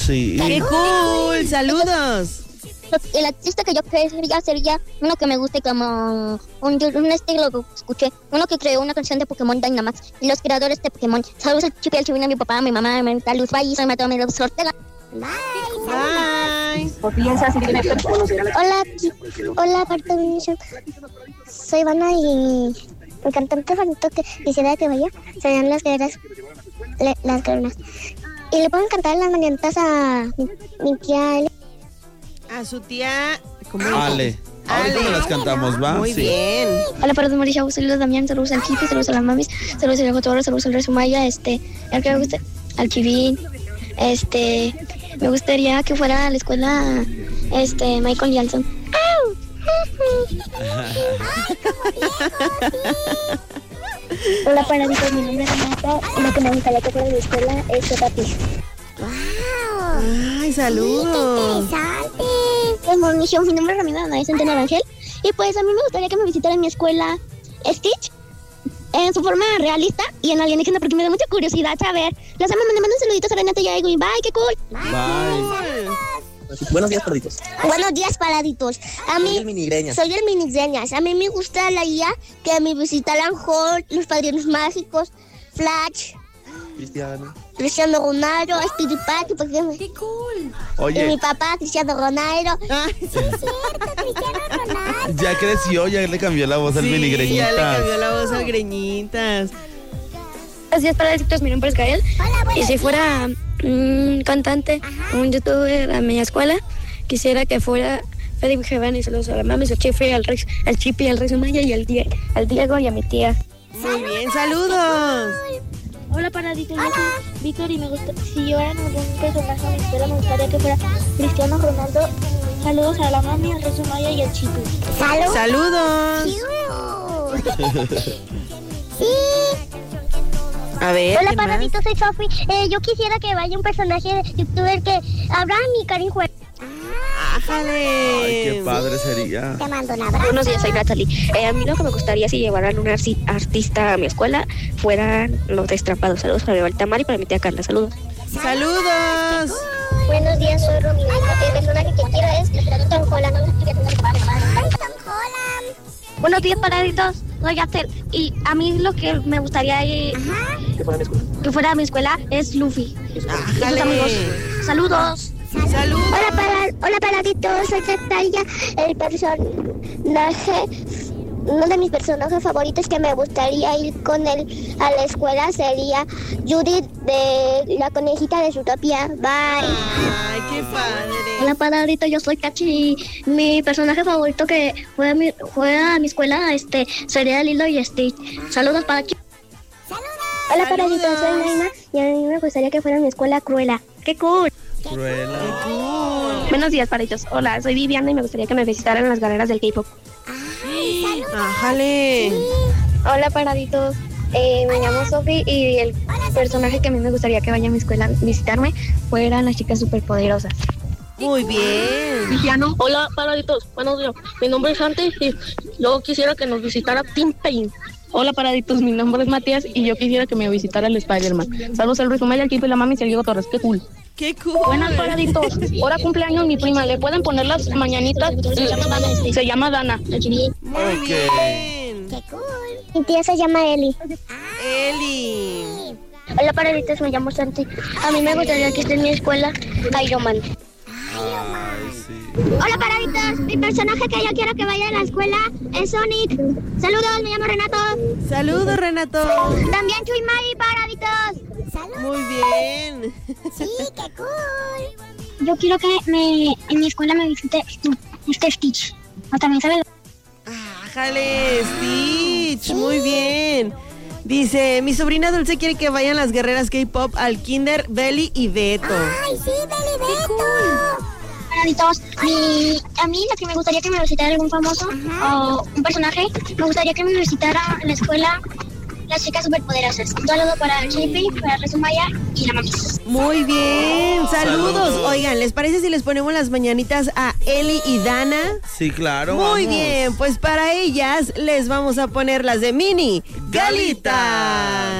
Sí. ¡Qué cool! ¡Saludos! El artista que yo quería sería uno que me guste como un estilo que escuché, uno que creó una canción de Pokémon Dynamax y los creadores de Pokémon. Saludos al Chipi, al Chivino, a mi papá, a mi mamá, a mi Luz Valle, soy Mateo Mendoza Ortega. Bye. Hola, parte de mi misión. Soy Vanna y el cantante favorito que quisiera que vaya serían las guerreras. Y le pueden cantar las mañanitas a mi tía Ale. A su tía... ¿Cómo Ale. Ahorita me las cantamos, ¿va? Muy bien. Hola, para Marisha, saludos a Damián, saludos al Chipi, saludos a las mamis, saludos al Jotoro, saludos al Resumaya, el que me gusta, al Chivín, me gustaría que fuera a la escuela, Michael Jackson. Hola, paraditos, mi nombre es Renata, y lo que me gustaría que fuera a la escuela es Papi. ¡Ay, saludos! Mi nombre es Ramiro Ana Centeno Arangel. Y pues a mí me gustaría que me visitara en mi escuela Stitch en su forma realista y en alienígena, porque me da mucha curiosidad saber. Los amo, me mandan saluditos a Renata y a Ego y bye, qué cool. Bye. Buenos días, paraditos. Buenos días, paraditos. A mí soy el Minigreñas. A mí me gusta la guía que me visitaran Hulk, los Padrinos Mágicos, Flash, Cristiano Ronaldo, Speedy Pato, ¡Qué cool! Oye. Y mi papá, Cristiano Ronaldo. Ay, Sí, es cierto, Cristiano Ronaldo. Ya creció, ya le cambió la voz al mini ya le cambió Greñitas. la voz al Greñitas. Buenos días, paraditos, mi nombre es Gael. Y si fuera un cantante, un youtuber a mi escuela, quisiera que fuera Freddy Vigevan y saludos a la mami, al Chipi, al Chipi, al Rey Maya y al Diego y a mi tía. Muy bien, saludos. Hola, paraditos, yo soy Víctor y me gusta, si yo era algún personaje en mi escuela, me gustaría que fuera Cristiano Ronaldo. Saludos a la mami, al Resumaya y al Chipi. Saludos. Sí. A ver, Hola, ¿quién más? paraditos, soy Sofi. Yo quisiera que vaya un personaje de youtuber que Abraham y Karin Juárez. ¡Ájale! Ay, qué padre sería. Te mando un abrazo. Buenos días, soy Natalie. A mí lo que me gustaría si llevaran un artista a mi escuela fueran los Destrapados. Saludos para mi abuelita Mari y para mi tía Carla. Saludos. ¡Saludos! Buenos días, soy Romina. El personaje que quiero es Tom Holland. Buenos días, paraditos. Soy Axel. Y a mí lo que me gustaría que fuera a mi escuela es Luffy. Y sus amigos. Saludos. ¡Saludos! Hola, paraditos. Soy Natalia. El personaje, uno de mis personajes favoritos que me gustaría ir con él a la escuela sería Judith de la conejita de Zootopia. Bye. ¡Ay, qué padre! Hola, paraditos. Yo soy Cachi. Mi personaje favorito que fue a mi escuela sería Lilo y Stitch. Saludos para aquí. Hola, paraditos. Soy Naima y a mí me gustaría que fuera a mi escuela Cruella. ¡Qué cool! Cruella. Buenos días, paraditos. Hola, soy Viviana y me gustaría que me visitaran las galeras del K-pop. ¡Ájale! Hola, paraditos. Me llamo Sofi y el personaje que a mí me gustaría que vaya a mi escuela a visitarme fueran las chicas superpoderosas. Muy bien. Cristiano. Hola, paraditos. Buenos días. Mi nombre es Santi y yo quisiera que nos visitara Tim Payne. Hola, paraditos. Mi nombre es Matías y yo quisiera que me visitara el Spider-Man. Saludos al Luis Omar, al Chipi, la mami y al Diego Torres. ¡Qué cool! ¡Qué cool! Buenas, paraditos. Ahora cumpleaños mi prima. ¿Le pueden poner las mañanitas? Se llama Dana. Muy bien. Mi tía se llama Eli. Eli. Hola, paraditos. Me llamo Santi. A mí me gustaría que esté en mi escuela Iron Man. Ay, sí. Hola, paraditos. Mi personaje que yo quiero que vaya a la escuela es Sonic. Saludos, me llamo Renato. Saludos, Renato. También soy Mari, paraditos. Muy bien. Sí, qué cool. Yo quiero que en mi escuela me visite Stitch. O también sabes. ¡Ájale, Stitch! Muy bien. Dice, mi sobrina Dulce quiere que vayan las guerreras K-pop al Kinder, Belly y Beto. ¡Ay, sí, Belly Beto! Paraditos, a mí lo que me gustaría que me visitara algún famoso o un personaje, me gustaría que me visitara la escuela las chicas superpoderosas. Un saludo para Chipi, para Resumaya y la mami. Muy bien, saludos. Saludos. Oigan, ¿les parece si les ponemos las mañanitas a Eli y Dana? Sí, claro. Muy vamos. bien, pues para ellas les vamos a poner las de Mini Galita.